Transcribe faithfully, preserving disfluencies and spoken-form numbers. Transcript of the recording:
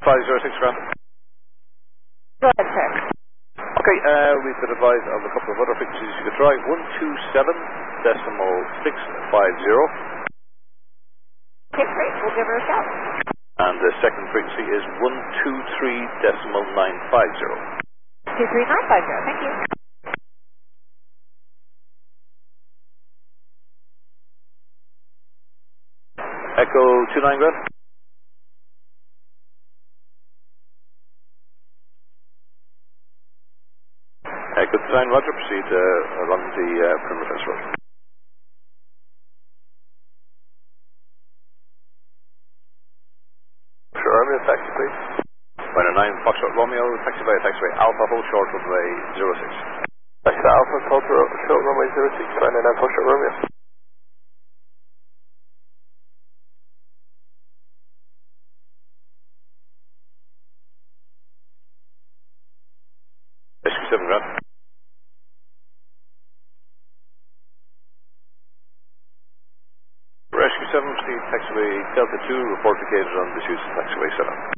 five zero six grand. Go ahead, sir. Okay, uh, we've been advised of a couple of other frequencies you could try. one two seven decimal six five zero. Okay, great. We'll give her a shout. And the second frequency is one two three decimal nine five zero. two three nine five zero. Thank you. Echo two nine grand. Echo two nine, roger. Proceed uh, along the uh, perimeter fence road. Sure, Romeo, taxi please. Minor nine, Foxtrot Romeo, taxi by taxiway Alpha, hold short runway zero six. Taxi Alpha, hold short runway zero six, Minor nine, Foxtrot Romeo. S Q seven grand. Rescue seven, proceed taxiway Delta two, report located on the Houston taxiway seven.